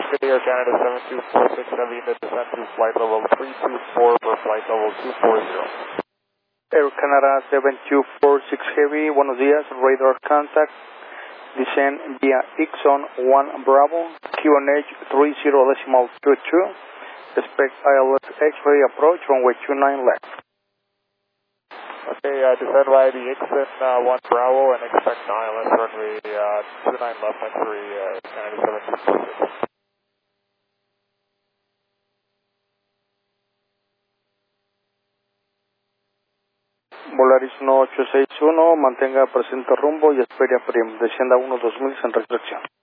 Air Canada 7246 Heavy into descent to flight level 324 for flight level 240. Air Canada 7246 Heavy, buenos días, radar contact, descend via Ixon 1 Bravo, QNH 30.22, expect ILS X-ray approach, runway 29 left. Okay, descend via the Ixon 1 Bravo and expect ILS runway 29 left, X-ray Canada 7246. Volaris 1861, mantenga presente rumbo y espere a PRIM, descienda 1-2000 en restricción.